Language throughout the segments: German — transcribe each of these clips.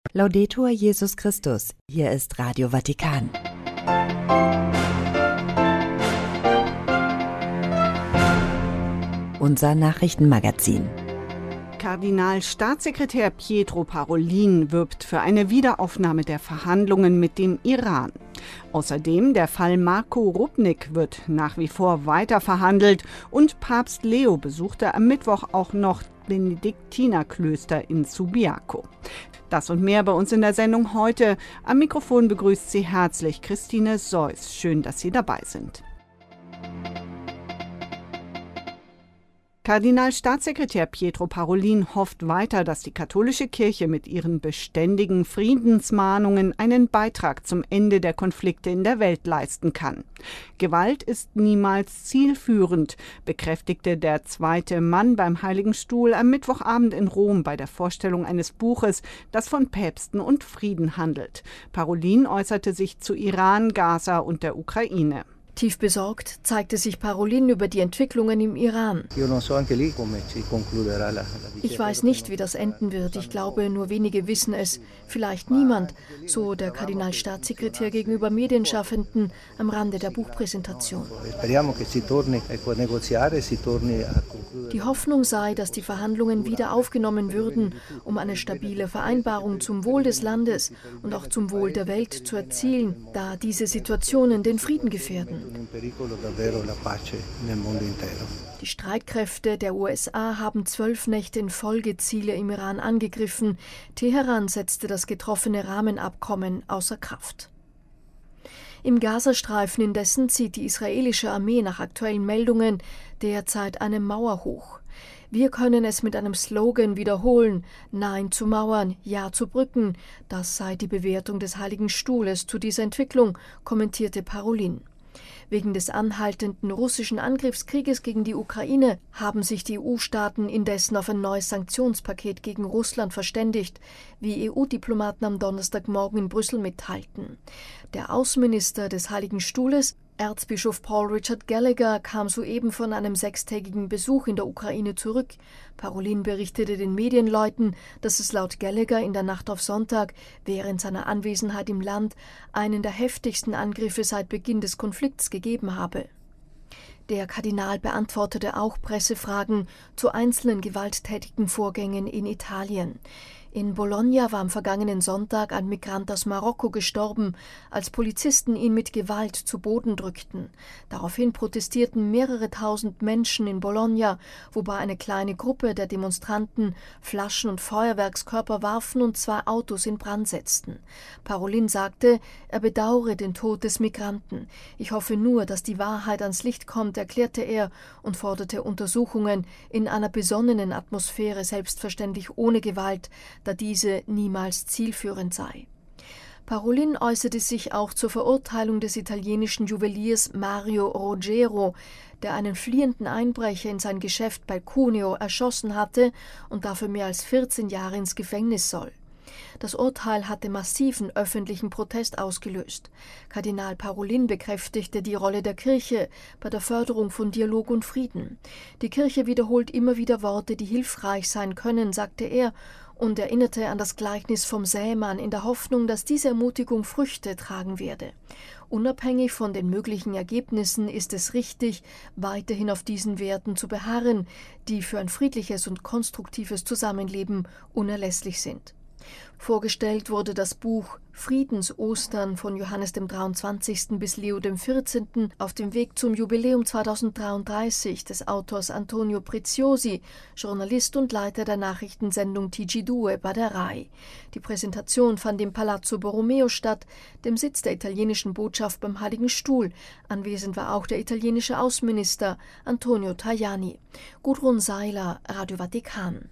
Laudetur Jesus Christus, hier ist Radio Vatikan. Unser Nachrichtenmagazin. Kardinalstaatssekretär Pietro Parolin wirbt für eine Wiederaufnahme der Verhandlungen mit dem Iran. Außerdem der Fall Marko Rupnik wird nach wie vor weiter verhandelt und Papst Leo besuchte am Mittwoch auch noch Benediktinerklöster in Subiaco. Das und mehr bei uns in der Sendung heute. Am Mikrofon begrüßt Sie herzlich Christine Seuss. Schön, dass Sie dabei sind. Kardinalstaatssekretär Pietro Parolin hofft weiter, dass die katholische Kirche mit ihren beständigen Friedensmahnungen einen Beitrag zum Ende der Konflikte in der Welt leisten kann. Gewalt ist niemals zielführend, bekräftigte der zweite Mann beim Heiligen Stuhl am Mittwochabend in Rom bei der Vorstellung eines Buches, das von Päpsten und Frieden handelt. Parolin äußerte sich zu Iran, Gaza und der Ukraine. Tief besorgt zeigte sich Parolin über die Entwicklungen im Iran. Ich weiß nicht, wie das enden wird. Ich glaube, nur wenige wissen es. Vielleicht niemand, so der Kardinalstaatssekretär gegenüber Medienschaffenden am Rande der Buchpräsentation. Die Hoffnung sei, dass die Verhandlungen wieder aufgenommen würden, um eine stabile Vereinbarung zum Wohl des Landes und auch zum Wohl der Welt zu erzielen, da diese Situationen den Frieden gefährden. Die Streitkräfte der USA haben 12 Nächte in Folge Ziele im Iran angegriffen. Teheran setzte das getroffene Rahmenabkommen außer Kraft. Im Gazastreifen indessen zieht die israelische Armee nach aktuellen Meldungen derzeit eine Mauer hoch. Wir können es mit einem Slogan wiederholen: Nein zu Mauern, Ja zu Brücken. Das sei die Bewertung des Heiligen Stuhles zu dieser Entwicklung, kommentierte Parolin. Wegen des anhaltenden russischen Angriffskrieges gegen die Ukraine haben sich die EU-Staaten indessen auf ein neues Sanktionspaket gegen Russland verständigt, wie EU-Diplomaten am Donnerstagmorgen in Brüssel mitteilten. Der Außenminister des Heiligen Stuhles, Erzbischof Paul Richard Gallagher, kam soeben von einem 6-tägigen Besuch in der Ukraine zurück. Parolin berichtete den Medienleuten, dass es laut Gallagher in der Nacht auf Sonntag während seiner Anwesenheit im Land einen der heftigsten Angriffe seit Beginn des Konflikts gegeben habe. Der Kardinal beantwortete auch Pressefragen zu einzelnen gewalttätigen Vorgängen in Italien. In Bologna war am vergangenen Sonntag ein Migrant aus Marokko gestorben, als Polizisten ihn mit Gewalt zu Boden drückten. Daraufhin protestierten mehrere tausend Menschen in Bologna, wobei eine kleine Gruppe der Demonstranten Flaschen und Feuerwerkskörper warfen und 2 Autos in Brand setzten. Parolin sagte, er bedauere den Tod des Migranten. Ich hoffe nur, dass die Wahrheit ans Licht kommt, erklärte er und forderte Untersuchungen in einer besonnenen Atmosphäre, selbstverständlich ohne Gewalt, da diese niemals zielführend sei. Parolin äußerte sich auch zur Verurteilung des italienischen Juweliers Mario Rogero, der einen fliehenden Einbrecher in sein Geschäft bei Cuneo erschossen hatte und dafür mehr als 14 Jahre ins Gefängnis soll. Das Urteil hatte massiven öffentlichen Protest ausgelöst. Kardinal Parolin bekräftigte die Rolle der Kirche bei der Förderung von Dialog und Frieden. Die Kirche wiederholt immer wieder Worte, die hilfreich sein können, sagte er, und erinnerte an das Gleichnis vom Sämann in der Hoffnung, dass diese Ermutigung Früchte tragen werde. Unabhängig von den möglichen Ergebnissen ist es richtig, weiterhin auf diesen Werten zu beharren, die für ein friedliches und konstruktives Zusammenleben unerlässlich sind. Vorgestellt wurde das Buch Friedensostern von Johannes dem 23. bis Leo dem 14. auf dem Weg zum Jubiläum 2033 des Autors Antonio Preziosi, Journalist und Leiter der Nachrichtensendung TG2 bei der RAI. Die Präsentation fand im Palazzo Borromeo statt, dem Sitz der italienischen Botschaft beim Heiligen Stuhl. Anwesend war auch der italienische Außenminister Antonio Tajani. Gudrun Seiler, Radio Vatikan.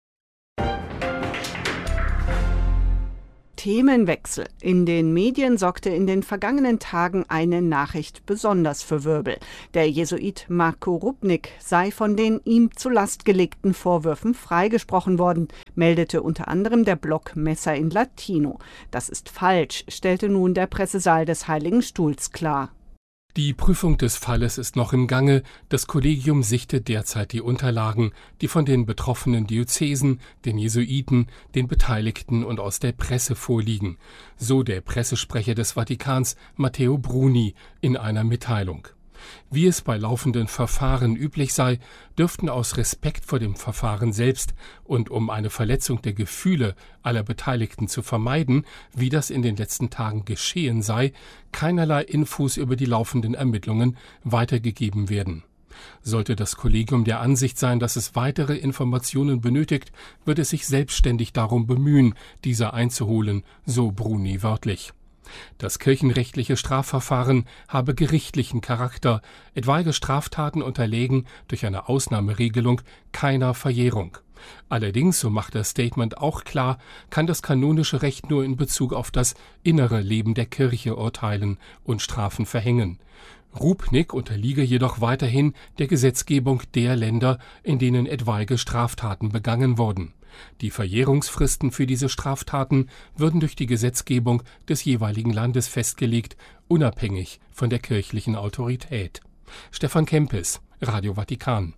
Themenwechsel. In den Medien sorgte in den vergangenen Tagen eine Nachricht besonders für Wirbel. Der Jesuit Marko Rupnik sei von den ihm zur Last gelegten Vorwürfen freigesprochen worden, meldete unter anderem der Blog Messa in Latino. Das ist falsch, stellte nun der Pressesaal des Heiligen Stuhls klar. Die Prüfung des Falles ist noch im Gange. Das Kollegium sichtet derzeit die Unterlagen, die von den betroffenen Diözesen, den Jesuiten, den Beteiligten und aus der Presse vorliegen, so der Pressesprecher des Vatikans Matteo Bruni in einer Mitteilung. Wie es bei laufenden Verfahren üblich sei, dürften aus Respekt vor dem Verfahren selbst und um eine Verletzung der Gefühle aller Beteiligten zu vermeiden, wie das in den letzten Tagen geschehen sei, keinerlei Infos über die laufenden Ermittlungen weitergegeben werden. Sollte das Kollegium der Ansicht sein, dass es weitere Informationen benötigt, wird es sich selbstständig darum bemühen, diese einzuholen, so Bruni wörtlich. Das kirchenrechtliche Strafverfahren habe gerichtlichen Charakter, etwaige Straftaten unterlägen durch eine Ausnahmeregelung keiner Verjährung. Allerdings, so macht das Statement auch klar, kann das kanonische Recht nur in Bezug auf das innere Leben der Kirche urteilen und Strafen verhängen. Rupnik unterliege jedoch weiterhin der Gesetzgebung der Länder, in denen etwaige Straftaten begangen wurden. Die Verjährungsfristen für diese Straftaten würden durch die Gesetzgebung des jeweiligen Landes festgelegt, unabhängig von der kirchlichen Autorität. Stefan Kempis, Radio Vatikan.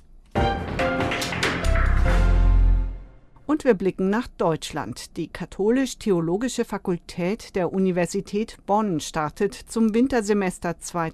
Und wir blicken nach Deutschland. Die Katholisch-Theologische Fakultät der Universität Bonn startet zum Wintersemester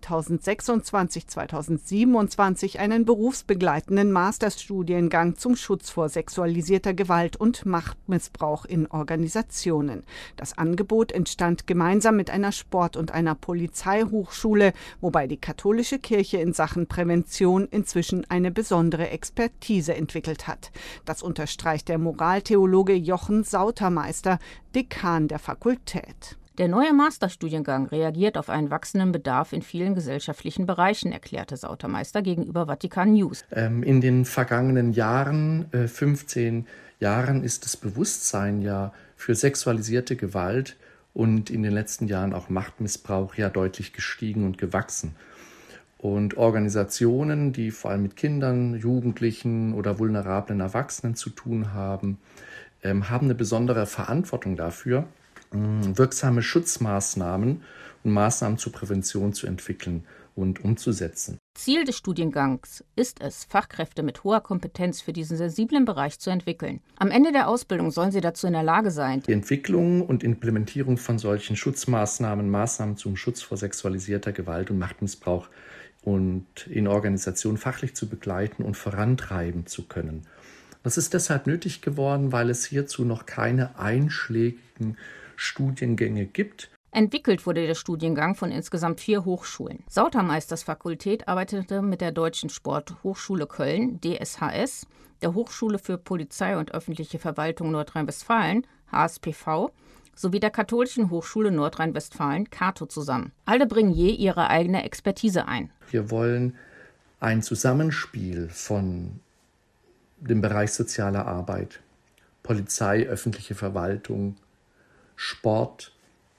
2026/2027 einen berufsbegleitenden Masterstudiengang zum Schutz vor sexualisierter Gewalt und Machtmissbrauch in Organisationen. Das Angebot entstand gemeinsam mit einer Sport- und einer Polizeihochschule, wobei die katholische Kirche in Sachen Prävention inzwischen eine besondere Expertise entwickelt hat. Das unterstreicht der Moraltheologe Jochen Sautermeister, Dekan der Fakultät. Der neue Masterstudiengang reagiert auf einen wachsenden Bedarf in vielen gesellschaftlichen Bereichen, erklärte Sautermeister gegenüber Vatikan News. In den vergangenen Jahren, 15 Jahren, ist das Bewusstsein ja für sexualisierte Gewalt und in den letzten Jahren auch Machtmissbrauch ja deutlich gestiegen und gewachsen. Und Organisationen, die vor allem mit Kindern, Jugendlichen oder vulnerablen Erwachsenen zu tun haben, haben eine besondere Verantwortung dafür, wirksame Schutzmaßnahmen und Maßnahmen zur Prävention zu entwickeln und umzusetzen. Ziel des Studiengangs ist es, Fachkräfte mit hoher Kompetenz für diesen sensiblen Bereich zu entwickeln. Am Ende der Ausbildung sollen sie dazu in der Lage sein, die Entwicklung und Implementierung von solchen Schutzmaßnahmen, Maßnahmen zum Schutz vor sexualisierter Gewalt und Machtmissbrauch und in Organisationen fachlich zu begleiten und vorantreiben zu können. Das ist deshalb nötig geworden, weil es hierzu noch keine einschlägigen Studiengänge gibt. Entwickelt wurde der Studiengang von insgesamt 4 Hochschulen. Sautermeisters Fakultät arbeitete mit der Deutschen Sporthochschule Köln, DSHS, der Hochschule für Polizei und öffentliche Verwaltung Nordrhein-Westfalen, HSPV, sowie der Katholischen Hochschule Nordrhein-Westfalen, Cato, zusammen. Alle bringen je ihre eigene Expertise ein. Wir wollen ein Zusammenspiel von dem Bereich soziale Arbeit, Polizei, öffentliche Verwaltung, Sport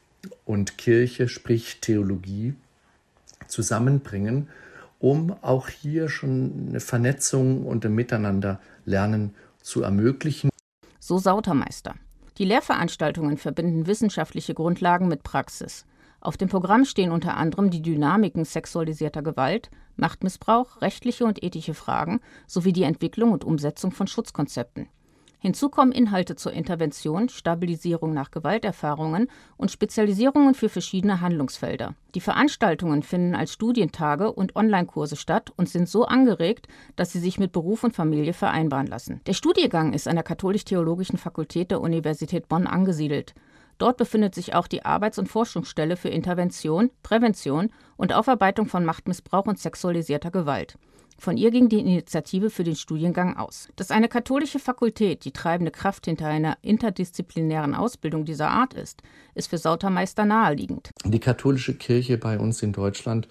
und Kirche, sprich Theologie, zusammenbringen, um auch hier schon eine Vernetzung und ein Miteinanderlernen zu ermöglichen. So Sautermeister. Die Lehrveranstaltungen verbinden wissenschaftliche Grundlagen mit Praxis. Auf dem Programm stehen unter anderem die Dynamiken sexualisierter Gewalt, Machtmissbrauch, rechtliche und ethische Fragen sowie die Entwicklung und Umsetzung von Schutzkonzepten. Hinzu kommen Inhalte zur Intervention, Stabilisierung nach Gewalterfahrungen und Spezialisierungen für verschiedene Handlungsfelder. Die Veranstaltungen finden als Studientage und Online-Kurse statt und sind so angeregt, dass sie sich mit Beruf und Familie vereinbaren lassen. Der Studiengang ist an der Katholisch-Theologischen Fakultät der Universität Bonn angesiedelt. Dort befindet sich auch die Arbeits- und Forschungsstelle für Intervention, Prävention und Aufarbeitung von Machtmissbrauch und sexualisierter Gewalt. Von ihr ging die Initiative für den Studiengang aus. Dass eine katholische Fakultät die treibende Kraft hinter einer interdisziplinären Ausbildung dieser Art ist für Sautermeister naheliegend. Die katholische Kirche bei uns in Deutschland,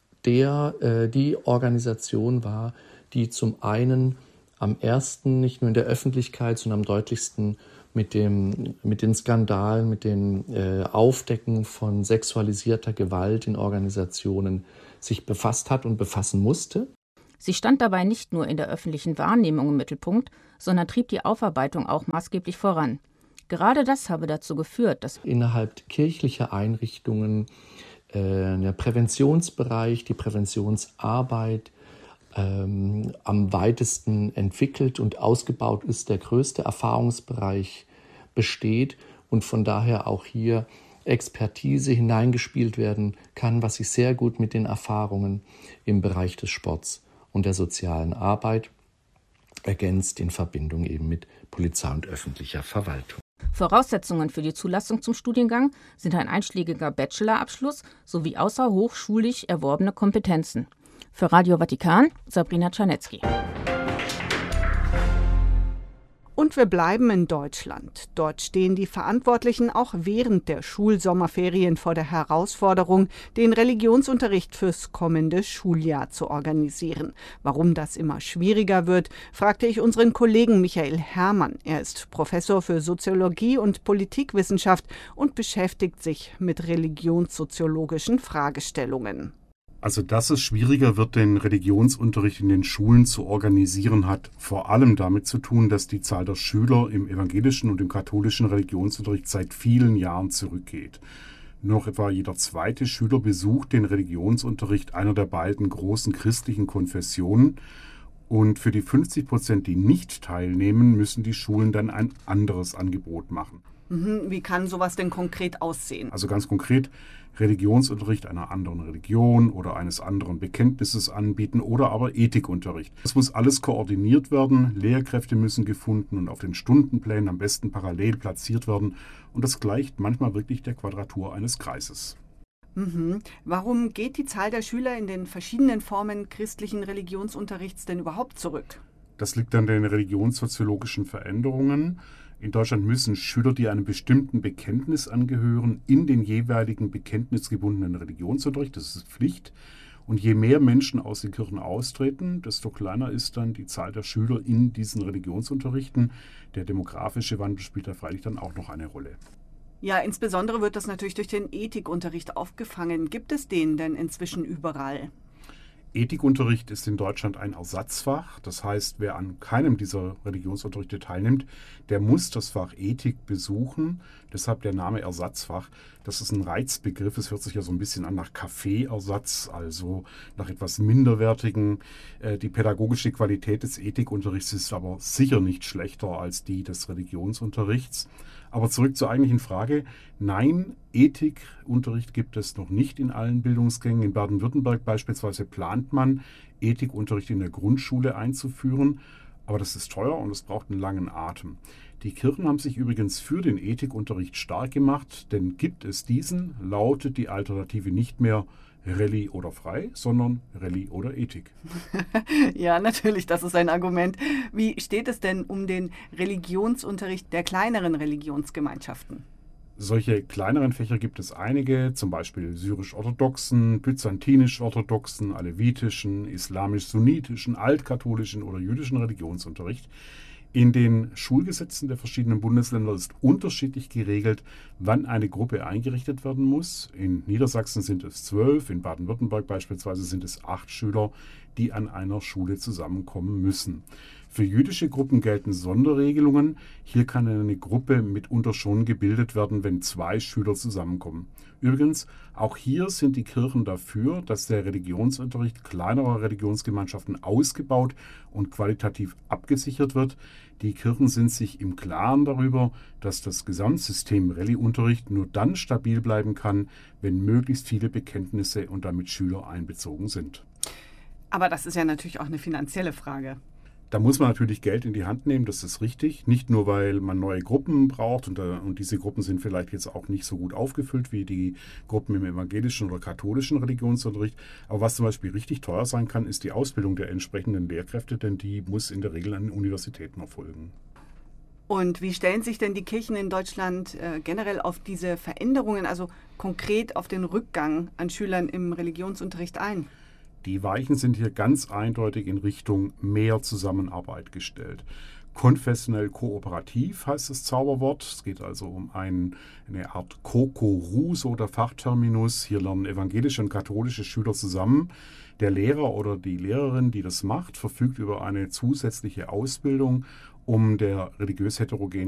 die Organisation war, die zum einen am ersten, nicht nur in der Öffentlichkeit, sondern am deutlichsten mit den Skandalen, mit dem Aufdecken von sexualisierter Gewalt in Organisationen sich befasst hat und befassen musste. Sie stand dabei nicht nur in der öffentlichen Wahrnehmung im Mittelpunkt, sondern trieb die Aufarbeitung auch maßgeblich voran. Gerade das habe dazu geführt, dass innerhalb kirchlicher Einrichtungen der Präventionsbereich, die Präventionsarbeit am weitesten entwickelt und ausgebaut ist, der größte Erfahrungsbereich besteht und von daher auch hier Expertise hineingespielt werden kann, was sich sehr gut mit den Erfahrungen im Bereich des Sports und der sozialen Arbeit ergänzt in Verbindung eben mit Polizei und öffentlicher Verwaltung. Voraussetzungen für die Zulassung zum Studiengang sind ein einschlägiger Bachelorabschluss sowie außerhochschulisch erworbene Kompetenzen. Für Radio Vatikan, Sabrina Czarnecki. Und wir bleiben in Deutschland. Dort stehen die Verantwortlichen auch während der Schulsommerferien vor der Herausforderung, den Religionsunterricht fürs kommende Schuljahr zu organisieren. Warum das immer schwieriger wird, fragte ich unseren Kollegen Michael Herrmann. Er ist Professor für Soziologie und Politikwissenschaft und beschäftigt sich mit religionssoziologischen Fragestellungen. Also, dass es schwieriger wird, den Religionsunterricht in den Schulen zu organisieren, hat vor allem damit zu tun, dass die Zahl der Schüler im evangelischen und im katholischen Religionsunterricht seit vielen Jahren zurückgeht. Nur noch etwa jeder zweite Schüler besucht den Religionsunterricht einer der beiden großen christlichen Konfessionen. Und für die 50%, die nicht teilnehmen, müssen die Schulen dann ein anderes Angebot machen. Wie kann sowas denn konkret aussehen? Also ganz konkret Religionsunterricht einer anderen Religion oder eines anderen Bekenntnisses anbieten oder aber Ethikunterricht. Das muss alles koordiniert werden, Lehrkräfte müssen gefunden und auf den Stundenplänen am besten parallel platziert werden und das gleicht manchmal wirklich der Quadratur eines Kreises. Warum geht die Zahl der Schüler in den verschiedenen Formen christlichen Religionsunterrichts denn überhaupt zurück? Das liegt an den religionssoziologischen Veränderungen. In Deutschland müssen Schüler, die einem bestimmten Bekenntnis angehören, in den jeweiligen bekenntnisgebundenen Religionsunterricht. Das ist Pflicht. Und je mehr Menschen aus den Kirchen austreten, desto kleiner ist dann die Zahl der Schüler in diesen Religionsunterrichten. Der demografische Wandel spielt da freilich dann auch noch eine Rolle. Ja, insbesondere wird das natürlich durch den Ethikunterricht aufgefangen. Gibt es den denn inzwischen überall? Ethikunterricht ist in Deutschland ein Ersatzfach. Das heißt, wer an keinem dieser Religionsunterrichte teilnimmt, der muss das Fach Ethik besuchen. Deshalb der Name Ersatzfach. Das ist ein Reizbegriff. Es hört sich ja so ein bisschen an nach Kaffeeersatz, also nach etwas Minderwertigen. Die pädagogische Qualität des Ethikunterrichts ist aber sicher nicht schlechter als die des Religionsunterrichts. Aber zurück zur eigentlichen Frage. Nein, Ethikunterricht gibt es noch nicht in allen Bildungsgängen. In Baden-Württemberg beispielsweise plant man, Ethikunterricht in der Grundschule einzuführen. Aber das ist teuer und es braucht einen langen Atem. Die Kirchen haben sich übrigens für den Ethikunterricht stark gemacht, denn gibt es diesen, lautet die Alternative nicht mehr Reli oder frei, sondern Reli oder Ethik. Ja, natürlich, das ist ein Argument. Wie steht es denn um den Religionsunterricht der kleineren Religionsgemeinschaften? Solche kleineren Fächer gibt es einige, zum Beispiel syrisch-orthodoxen, byzantinisch-orthodoxen, alevitischen, islamisch-sunnitischen, altkatholischen oder jüdischen Religionsunterricht. In den Schulgesetzen der verschiedenen Bundesländer ist unterschiedlich geregelt, wann eine Gruppe eingerichtet werden muss. In Niedersachsen sind es 12, in Baden-Württemberg beispielsweise sind es 8 Schüler, die an einer Schule zusammenkommen müssen. Für jüdische Gruppen gelten Sonderregelungen. Hier kann eine Gruppe mitunter schon gebildet werden, wenn 2 Schüler zusammenkommen. Übrigens, auch hier sind die Kirchen dafür, dass der Religionsunterricht kleinerer Religionsgemeinschaften ausgebaut und qualitativ abgesichert wird. Die Kirchen sind sich im Klaren darüber, dass das Gesamtsystem Reli-Unterricht nur dann stabil bleiben kann, wenn möglichst viele Bekenntnisse und damit Schüler einbezogen sind. Aber das ist ja natürlich auch eine finanzielle Frage. Da muss man natürlich Geld in die Hand nehmen, das ist richtig. Nicht nur, weil man neue Gruppen braucht und diese Gruppen sind vielleicht jetzt auch nicht so gut aufgefüllt wie die Gruppen im evangelischen oder katholischen Religionsunterricht. Aber was zum Beispiel richtig teuer sein kann, ist die Ausbildung der entsprechenden Lehrkräfte, denn die muss in der Regel an den Universitäten erfolgen. Und wie stellen sich denn die Kirchen in Deutschland generell auf diese Veränderungen, also konkret auf den Rückgang an Schülern im Religionsunterricht ein? Die Weichen sind hier ganz eindeutig in Richtung mehr Zusammenarbeit gestellt. Konfessionell kooperativ heißt das Zauberwort. Es geht also um eine Art Kokoru, so der Fachterminus. Hier lernen evangelische und katholische Schüler zusammen. Der Lehrer oder die Lehrerin, die das macht, verfügt über eine zusätzliche Ausbildung, um der religiös heterogenen